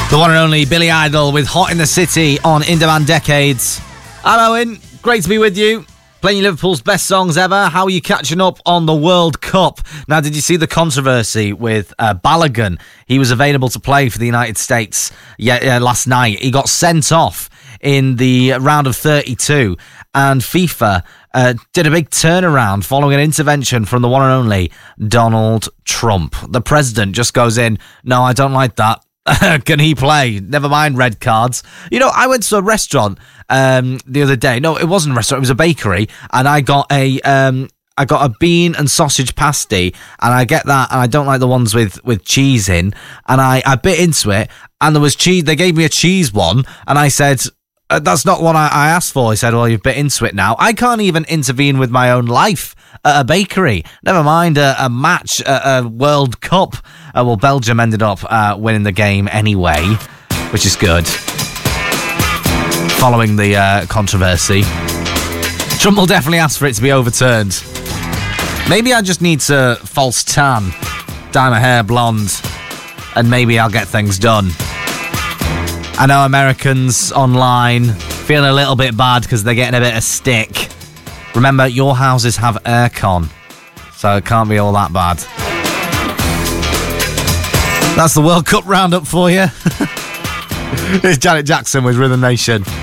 The one and only Billy Idol with Hot in the City on In Demand Decades. I'm Owen, great to be with you. Playing Liverpool's best songs ever. How are you catching up on the World Cup? Now, did you see the controversy with Balogun? He was available to play for the United States last night. He got sent off in the round of 32, and FIFA did a big turnaround following an intervention from the one and only Donald Trump. The president just goes in, no, I don't like that. Can he play? Never mind red cards. You know, I went to a restaurant the other day. No, it wasn't a restaurant. It was a bakery, and I got a bean and sausage pasty, and I get that, and I don't like the ones with cheese in. And I bit into it, and there was cheese. They gave me a cheese one, and I said, that's not what I asked for. He said, well, you've bit into it now. I can't even intervene with my own life at a bakery. Never mind a match, a World Cup. Well, Belgium ended up winning the game anyway, which is good. Following the controversy, Trump will definitely ask for it to be overturned. Maybe I just need to false tan, dye my hair blonde, and maybe I'll get things done. I know Americans online feeling a little bit bad because they're getting a bit of stick. Remember, your houses have aircon, so it can't be all that bad. That's the World Cup roundup for you. It's Janet Jackson with Rhythm Nation.